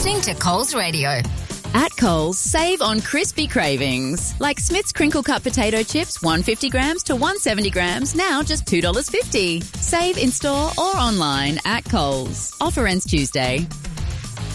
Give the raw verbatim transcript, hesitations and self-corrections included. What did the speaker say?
listening to Coles Radio. At Coles, save on crispy cravings. Like Smith's Crinkle Cut Potato Chips, one hundred fifty grams to one hundred seventy grams, now just two dollars fifty. Save in-store or online at Coles. Offer ends Tuesday.